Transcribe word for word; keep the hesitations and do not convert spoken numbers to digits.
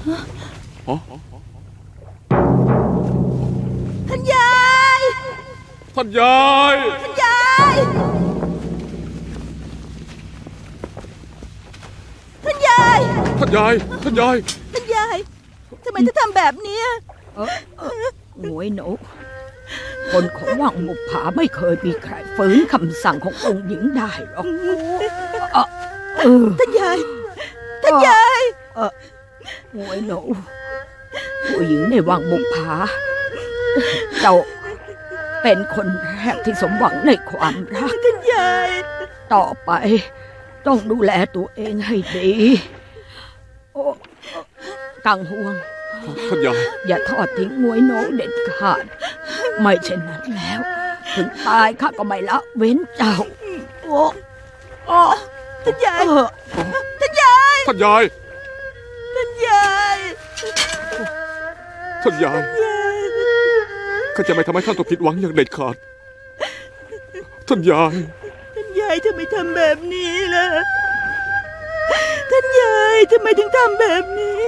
ท่านยายท่านยายท่านยายท่านยายท่านยายท่านยายท่านยายทำไมถึงทำแบบนี้หน่วยหนูคนของวังบุปผาไม่เคยมีใครฝืนคำสั่งขององค์หญิงได้หรอกท่านยายท่านยายหน่วยหนูผู้หญิงในวังบุปผาเจ้าเป็นคนแรกที่สมหวังในความรักท่านยายต่อไปต้องดูแลตัวเองให้ดีกังห่วงท่านยายอย่าทอดทิ้งหน่วยหนูเด็ดขาดไม่เช่นนั้นแล้วถึงตายข้าก็ไม่ละเว้นเจ้าโอ้โอ้ท่านยายท่านยายท่านยายท่านยายท่านยายข้าจะไม่ทำให้ท่านต้องผิดหวังอย่างเด็ดขาดท่านยายท่านยายทำไมทำแบบนี้ล่ะท่านยายทำไมถึงทำแบบนี้